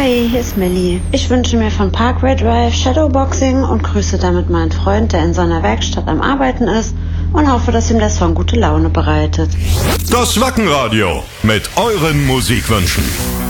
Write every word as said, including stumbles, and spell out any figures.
Hi, hier ist Millie. Ich wünsche mir von Parkway Drive Shadowboxing und grüße damit meinen Freund, der in seiner Werkstatt am Arbeiten ist, und hoffe, dass ihm der Song gute Laune bereitet. Das Wackenradio mit euren Musikwünschen.